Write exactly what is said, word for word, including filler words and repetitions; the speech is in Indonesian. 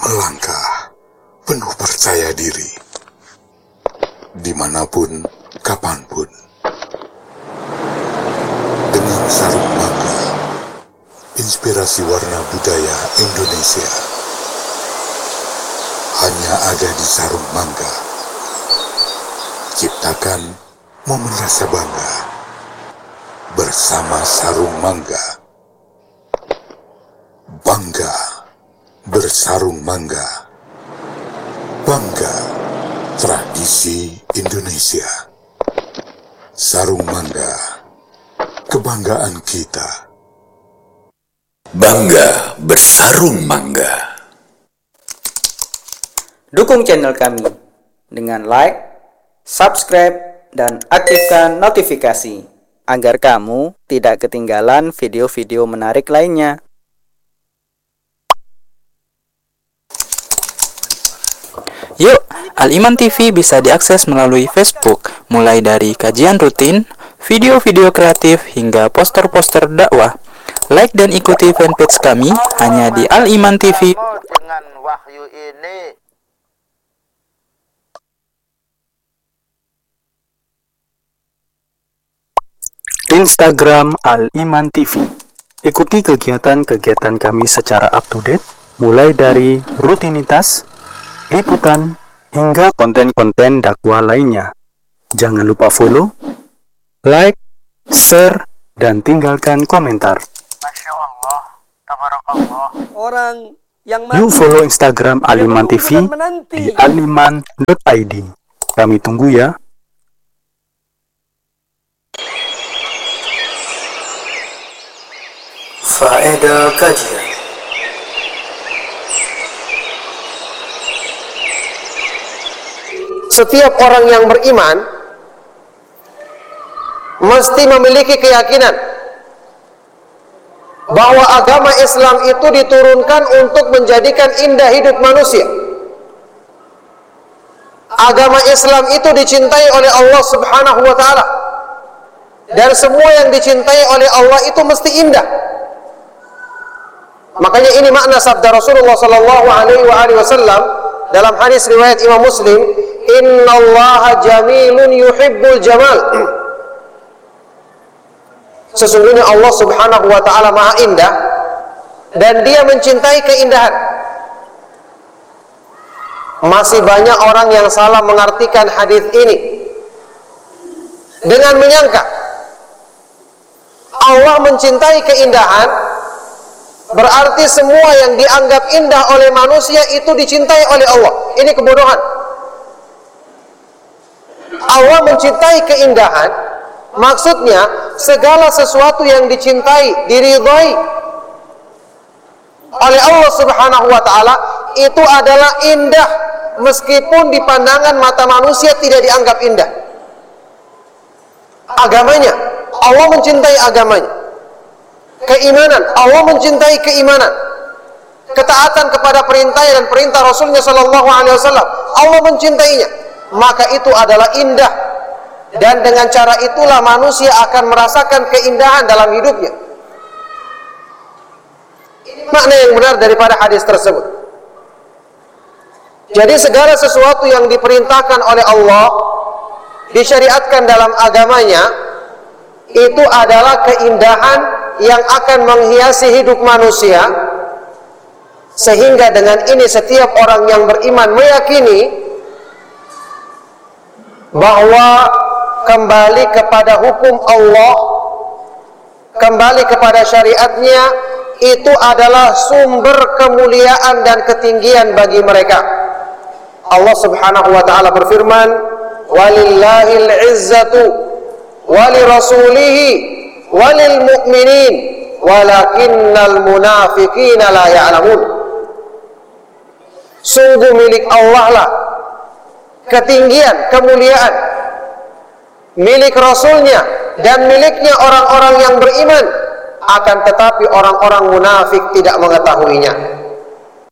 melangkah penuh percaya diri, dimanapun, kapanpun. Dengan sarung mangga, inspirasi warna budaya Indonesia hanya ada di sarung mangga. Ciptakan momen rasa bangga bersama sarung mangga. Bangga bersarung mangga. Bangga tradisi Indonesia. Sarung mangga, kebanggaan kita. Bangga bersarung mangga. Dukung channel kami dengan like, subscribe, dan aktifkan notifikasi agar kamu tidak ketinggalan video-video menarik lainnya. Yuk, Al-Iman T V bisa diakses melalui Facebook, mulai dari kajian rutin, video-video kreatif, hingga poster-poster dakwah. Like dan ikuti fanpage kami hanya di Al-Iman T V. Dengan wahyu ini, Instagram Al-Iman T V. Ikuti kegiatan-kegiatan kami secara up-to-date, mulai dari rutinitas, liputan, hingga konten-konten dakwah lainnya. Jangan lupa follow, like, share, dan tinggalkan komentar. Masya Allah, tabarakallah. Orang yang Yuk follow Instagram Al-Iman T V di aliman dot i d. Kami tunggu ya. Faedah kajian. Setiap orang yang beriman mesti memiliki keyakinan bahwa agama Islam itu diturunkan untuk menjadikan indah hidup manusia. Agama Islam itu dicintai oleh Allah Subhanahu wa taala. Dan semua yang dicintai oleh Allah itu mesti indah. Makanya ini makna sabda Rasulullah sallallahu alaihi wasallam dalam hadis riwayat Imam Muslim, "Innallaha jamilun yuhibbul jamal." Sesungguhnya Allah Subhanahu wa taala Maha Indah dan Dia mencintai keindahan. Masih banyak orang yang salah mengartikan hadis ini dengan menyangka Allah mencintai keindahan berarti semua yang dianggap indah oleh manusia itu dicintai oleh Allah. Ini kebodohan. Allah mencintai keindahan, maksudnya segala sesuatu yang dicintai, diridhai oleh Allah Subhanahu wa taala itu adalah indah meskipun di pandangan mata manusia tidak dianggap indah. Agamanya, Allah mencintai agamanya. Keimanan, Allah mencintai keimanan. Ketaatan kepada perintah dan perintah Rasulnya Sallallahu Alaihi Wasallam, Allah mencintainya. Maka itu adalah indah. Dan dengan cara itulah manusia akan merasakan keindahan dalam hidupnya. Ini makna yang benar daripada hadis tersebut. Jadi segala sesuatu yang diperintahkan oleh Allah, disyariatkan dalam agamanya, itu adalah keindahan yang akan menghiasi hidup manusia. Sehingga dengan ini setiap orang yang beriman meyakini bahwa kembali kepada hukum Allah, kembali kepada syariatnya, itu adalah sumber kemuliaan dan ketinggian bagi mereka. Allah Subhanahu wa taala berfirman, "Walillahil izzatu walirasulihi walil mu'minin walakinnal munafiqina la ya'lamun." Sungguh milik Allah lah ketinggian, kemuliaan, milik Rasulnya dan miliknya orang-orang yang beriman, akan tetapi orang-orang munafik tidak mengetahuinya.